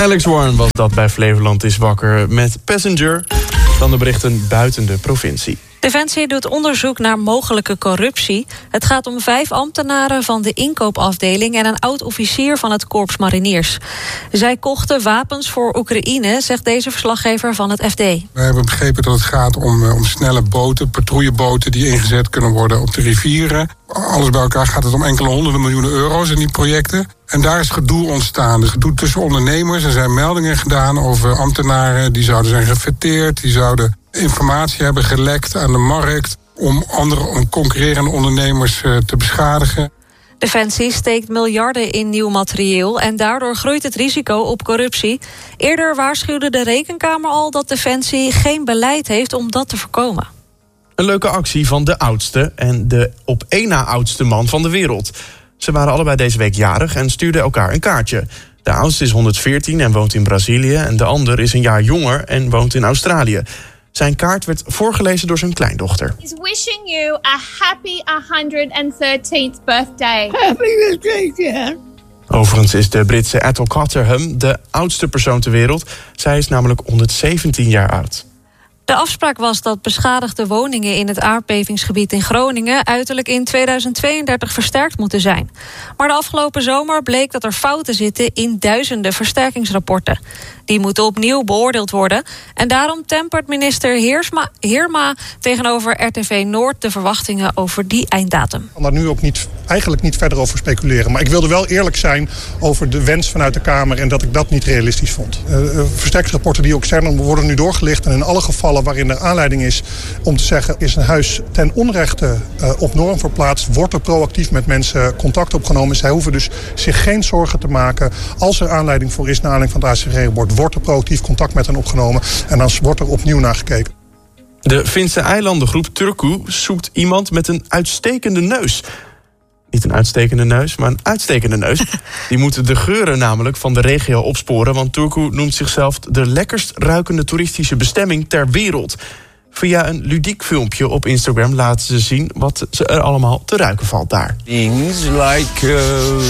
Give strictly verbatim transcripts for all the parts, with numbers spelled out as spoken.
Alex Warren was dat bij Flevoland is wakker met Passenger. Dan de berichten buiten de provincie. Defensie doet onderzoek naar mogelijke corruptie. Het gaat om vijf ambtenaren van de inkoopafdeling en een oud-officier van het Korps Mariniers. Zij kochten wapens voor Oekraïne, zegt deze verslaggever van het F D. We hebben begrepen dat het gaat om, om snelle boten, patrouilleboten die ingezet kunnen worden op de rivieren. Alles bij elkaar gaat het om enkele honderden miljoenen euro's in die projecten. En daar is gedoe ontstaan. Gedoe tussen ondernemers. Er zijn meldingen gedaan over ambtenaren die zouden zijn gefeteerd, die zouden informatie hebben gelekt aan de markt om andere om concurrerende ondernemers uh, te beschadigen. Defensie steekt miljarden in nieuw materieel en daardoor groeit het risico op corruptie. Eerder waarschuwde de Rekenkamer al dat Defensie geen beleid heeft om dat te voorkomen. Een leuke actie van de oudste en de op één na oudste man van de wereld. Ze waren allebei deze week jarig en stuurden elkaar een kaartje. De oudste is honderdveertien en woont in Brazilië en de ander is een jaar jonger en woont in Australië. Zijn kaart werd voorgelezen door zijn kleindochter. Is wishing you a happy one hundred thirteenth birthday. Happy birthday, yeah. Overigens is de Britse Ethel Cotterham de oudste persoon ter wereld. Zij is namelijk honderdzeventien jaar oud. De afspraak was dat beschadigde woningen in het aardbevingsgebied in Groningen uiterlijk in tweeduizend tweeëndertig versterkt moeten zijn. Maar de afgelopen zomer bleek dat er fouten zitten in duizenden versterkingsrapporten. Die moeten opnieuw beoordeeld worden. En daarom tempert minister Heersma, Heerma tegenover R T V Noord de verwachtingen over die einddatum. Ik kan daar nu ook niet, eigenlijk niet verder over speculeren. Maar ik wilde wel eerlijk zijn over de wens vanuit de Kamer en dat ik dat niet realistisch vond. Uh, versterkingsrapporten die ook extern worden nu doorgelicht en in alle gevallen waarin er aanleiding is om te zeggen, is een huis ten onrechte uh, op norm verplaatst, wordt er proactief met mensen contact opgenomen. Zij hoeven dus zich geen zorgen te maken. Als er aanleiding voor is naar aanleiding van het A C G-rapport, wordt er proactief contact met hen opgenomen en dan wordt er opnieuw naar gekeken. De Finse eilandengroep Turku zoekt iemand met een uitstekende neus. Niet een uitstekende neus, maar een uitstekende neus. Die moeten de geuren namelijk van de regio opsporen, want Turku noemt zichzelf de lekkerst ruikende toeristische bestemming ter wereld. Via een ludiek filmpje op Instagram laten ze zien wat ze er allemaal te ruiken valt daar. Things like uh,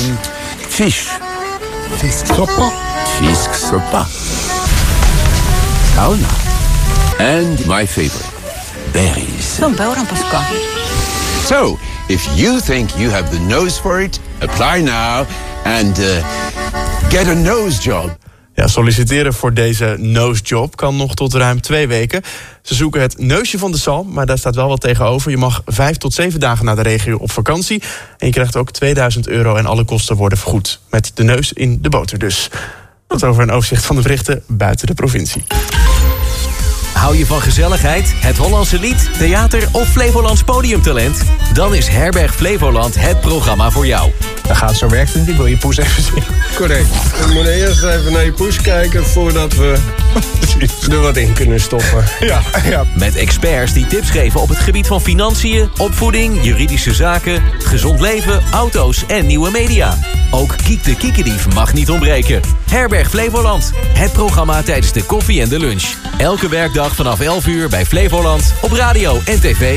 fish. Fisksopa. Fisksopa. Sauna. And my favorite, berries. So, if you think you have the nose for it, apply now and uh, get a nose job. Ja, solliciteren voor deze nosejob kan nog tot ruim twee weken. Ze zoeken het neusje van de zalm, maar daar staat wel wat tegenover. Je mag vijf tot zeven dagen naar de regio op vakantie. En je krijgt ook tweeduizend euro en alle kosten worden vergoed. Met de neus in de boter dus. Tot over een overzicht van de berichten buiten de provincie. Hou je van gezelligheid, het Hollandse lied, theater of Flevolands podiumtalent? Dan is Herberg Flevoland het programma voor jou. Dan gaat het zo werkt het. Ik wil je poes even zien. Correct. We moeten eerst even naar je poes kijken voordat we er wat in kunnen stoppen. Ja, ja. Met experts die tips geven op het gebied van financiën, opvoeding, juridische zaken, gezond leven, auto's en nieuwe media. Ook Kiek de Kiekedief mag niet ontbreken. Herberg Flevoland, het programma tijdens de koffie en de lunch. Elke werkdag vanaf elf uur bij Flevoland op radio en tv.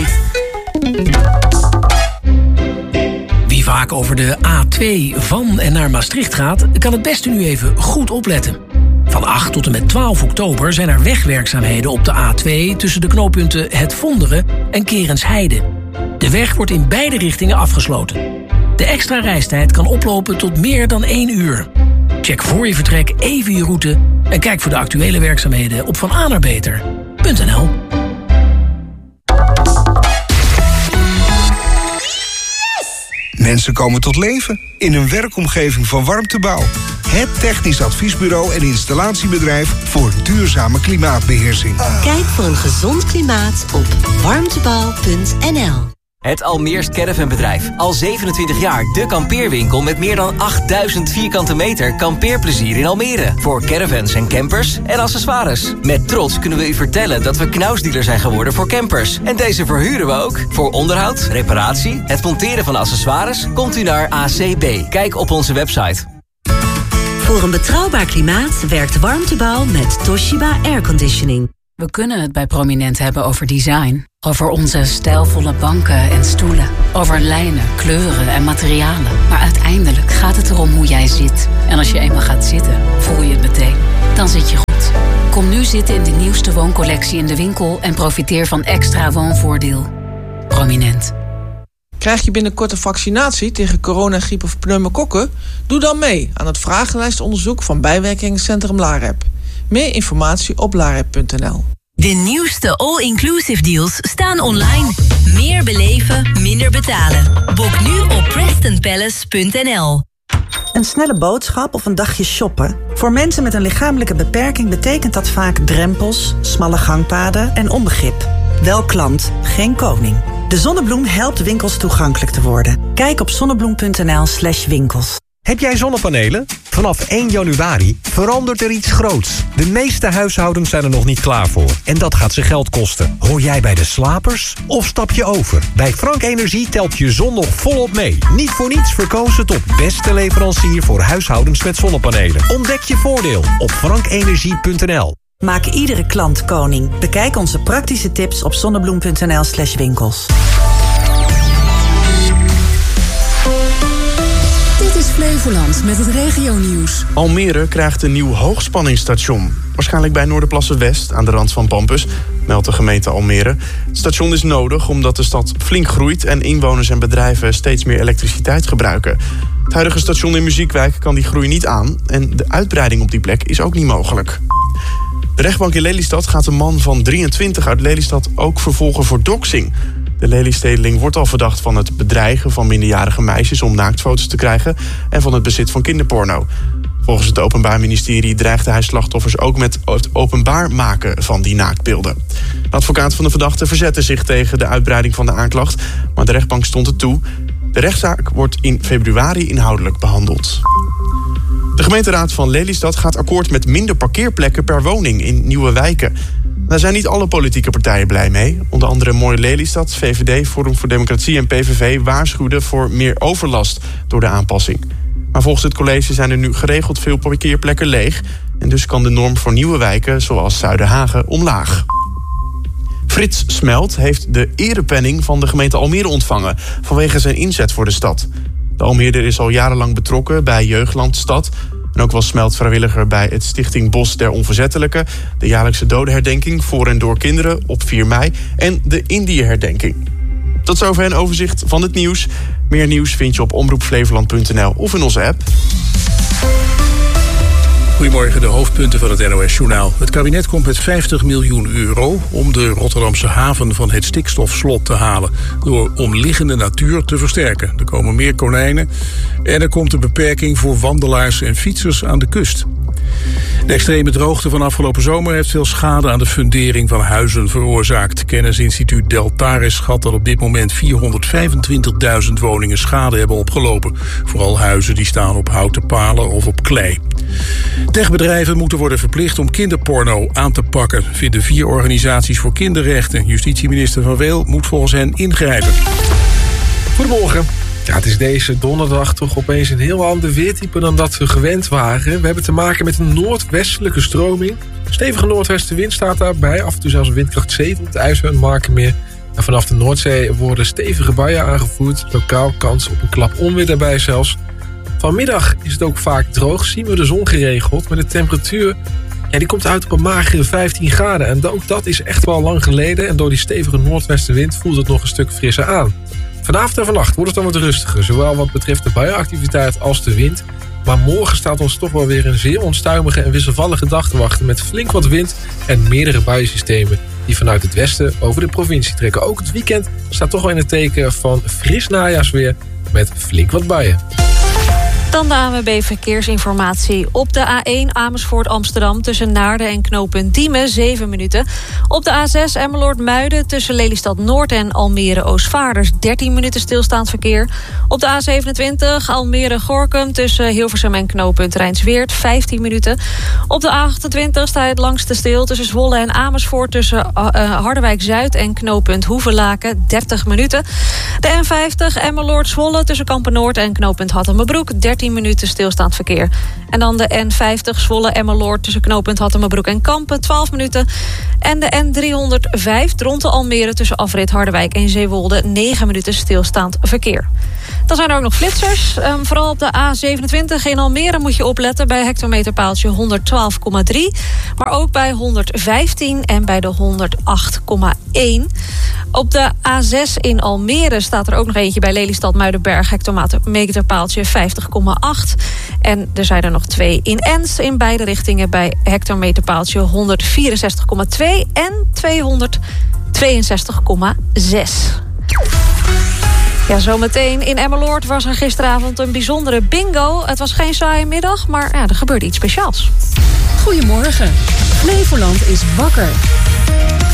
Wie vaak over de A twee van en naar Maastricht gaat, kan het beste nu even goed opletten. Van acht tot en met twaalf oktober zijn er wegwerkzaamheden op de A twee tussen de knooppunten Het Vonderen en Kerensheide. De weg wordt in beide richtingen afgesloten. De extra reistijd kan oplopen tot meer dan één uur. Check voor je vertrek even je route en kijk voor de actuele werkzaamheden op van a naar beter punt n l. Mensen komen tot leven in een werkomgeving van Warmtebouw. Het technisch adviesbureau en installatiebedrijf voor duurzame klimaatbeheersing. Kijk voor een gezond klimaat op warmtebouw punt n l. Het Almeers Caravanbedrijf. Al zevenentwintig jaar de kampeerwinkel met meer dan achtduizend vierkante meter kampeerplezier in Almere. Voor caravans en campers en accessoires. Met trots kunnen we u vertellen dat we Knausdealer zijn geworden voor campers. En deze verhuren we ook. Voor onderhoud, reparatie, het monteren van accessoires komt u naar A C B. Kijk op onze website. Voor een betrouwbaar klimaat werkt Warmtebouw met Toshiba Airconditioning. We kunnen het bij Prominent hebben over design. Over onze stijlvolle banken en stoelen. Over lijnen, kleuren en materialen. Maar uiteindelijk gaat het erom hoe jij zit. En als je eenmaal gaat zitten, voel je het meteen. zitten in de nieuwste wooncollectie in de winkel en profiteer van extra woonvoordeel. Prominent. Krijg je binnenkort een vaccinatie tegen corona, griep of pneumokokken? Doe dan mee aan het vragenlijstonderzoek van bijwerkingencentrum LAREP. Meer informatie op larep punt n l. De nieuwste all-inclusive deals staan online. Meer beleven, minder betalen. Boek nu op preston palace punt n l. Een snelle boodschap of een dagje shoppen? Voor mensen met een lichamelijke beperking betekent dat vaak drempels, smalle gangpaden en onbegrip. Wel klant, geen koning. De Zonnebloem helpt winkels toegankelijk te worden. Kijk op zonnebloem punt n l slash winkels. Heb jij zonnepanelen? Vanaf één januari verandert er iets groots. De meeste huishoudens zijn er nog niet klaar voor. En dat gaat ze geld kosten. Hoor jij bij de slapers? Of stap je over? Bij Frank Energie telt je zon nog volop mee. Niet voor niets verkozen tot beste leverancier voor huishoudens met zonnepanelen. Ontdek je voordeel op frank energie punt n l. Maak iedere klant koning. Bekijk onze praktische tips op zonnebloem punt n l slash winkels. Dit is Flevoland met het regionieuws. Almere krijgt een nieuw hoogspanningsstation. Waarschijnlijk bij Noorderplassen West, aan de rand van Pampus, meldt de gemeente Almere. Het station is nodig omdat de stad flink groeit en inwoners en bedrijven steeds meer elektriciteit gebruiken. Het huidige station in Muziekwijk kan die groei niet aan en de uitbreiding op die plek is ook niet mogelijk. De rechtbank in Lelystad gaat een man van drieëntwintig uit Lelystad ook vervolgen voor doxing. De Lelystedeling wordt al verdacht van het bedreigen van minderjarige meisjes om naaktfoto's te krijgen en van het bezit van kinderporno. Volgens het Openbaar Ministerie dreigde hij slachtoffers ook met het openbaar maken van die naaktbeelden. De advocaat van de verdachte verzette zich tegen de uitbreiding van de aanklacht, maar de rechtbank stond het toe. De rechtszaak wordt in februari inhoudelijk behandeld. De gemeenteraad van Lelystad gaat akkoord met minder parkeerplekken per woning in nieuwe wijken. Daar zijn niet alle politieke partijen blij mee. Onder andere Mooi Lelystad, V V D, Forum voor Democratie en P V V waarschuwden voor meer overlast door de aanpassing. Maar volgens het college zijn er nu geregeld veel parkeerplekken leeg. En dus kan de norm voor nieuwe wijken, zoals Zuiderhagen, omlaag. Frits Smelt heeft de erepenning van de gemeente Almere ontvangen vanwege zijn inzet voor de stad. De Almeerder is al jarenlang betrokken bij Jeugdland Stad. En ook was Smelt vrijwilliger bij het Stichting Bos der Onverzettelijken, de jaarlijkse dodenherdenking voor en door kinderen op vier mei en de Indië-herdenking. Tot zover een overzicht van het nieuws. Meer nieuws vind je op omroep flevoland punt n l of in onze app. Goedemorgen, de hoofdpunten van het N O S-journaal. Het kabinet komt met vijftig miljoen euro om de Rotterdamse haven van het stikstofslot te halen, door omliggende natuur te versterken. Er komen meer konijnen en er komt een beperking voor wandelaars en fietsers aan de kust. De extreme droogte van afgelopen zomer heeft veel schade aan de fundering van huizen veroorzaakt. Kennisinstituut Deltares schat dat op dit moment vierhonderdvijfentwintigduizend woningen schade hebben opgelopen. Vooral huizen die staan op houten palen of op klei. Techbedrijven moeten worden verplicht om kinderporno aan te pakken, vinden vier organisaties voor kinderrechten. Justitieminister Van Weel moet volgens hen ingrijpen. Goedemorgen. Ja, het is deze donderdag toch opeens een heel ander weertype dan dat we gewend waren. We hebben te maken met een noordwestelijke stroming. Stevige noordwestenwind staat daarbij. Af en toe zelfs windkracht zeven op de IJssel en Markermeer. En vanaf de Noordzee worden stevige buien aangevoerd. Lokaal kans op een klap onweer daarbij zelfs. Vanmiddag is het ook vaak droog. Zien we de zon geregeld. Maar de temperatuur ja, die komt uit op een magere vijftien graden. En ook dat is echt wel lang geleden. En door die stevige noordwestenwind voelt het nog een stuk frisser aan. Vanavond en vannacht wordt het dan wat rustiger, zowel wat betreft de buienactiviteit als de wind. Maar morgen staat ons toch wel weer een zeer onstuimige en wisselvallige dag te wachten met flink wat wind en meerdere buiensystemen die vanuit het westen over de provincie trekken. Ook het weekend staat toch wel in het teken van fris najaarsweer met flink wat buien. Dan de A N W B Verkeersinformatie. Op de A één Amersfoort-Amsterdam tussen Naarden en knooppunt Diemen zeven minuten. Op de A zes Emmeloord-Muiden tussen Lelystad-Noord en Almere-Oostvaarders dertien minuten stilstaand verkeer. Op de A zevenentwintig Almere-Gorkum tussen Hilversum en knooppunt Rijnsweert vijftien minuten. Op de A achtentwintig staat het langste stil tussen Zwolle en Amersfoort tussen uh, Harderwijk-Zuid en knooppunt Hoevelaken dertig minuten. De N vijftig Emmeloord-Zwolle tussen Kampen-Noord en knooppunt Hattemerbroek dertien dertien minuten stilstaand verkeer. En dan de N vijftig Zwolle-Emmeloord tussen knooppunt Hattemerbroek en Kampen, twaalf minuten. En de N driehonderdvijf Dronten-Almere tussen afrit Harderwijk en Zeewolde, negen minuten stilstaand verkeer. Dan zijn er ook nog flitsers. Um, vooral op de A zevenentwintig in Almere moet je opletten bij hectometerpaaltje honderdtwaalf komma drie. Maar ook bij honderdvijftien en bij de honderacht komma één. Op de A zes in Almere staat er ook nog eentje bij Lelystad-Muidenberg, hectometerpaaltje vijftig komma acht. En er zijn er nog twee in Ens in beide richtingen bij hectometerpaaltje honderdvierenzestig komma twee en tweehonderdtweeënzestig komma zes. Ja, zometeen in Emmeloord was er gisteravond een bijzondere bingo. Het was geen saaie middag, maar ja, er gebeurde iets speciaals. Goedemorgen. Flevoland is wakker.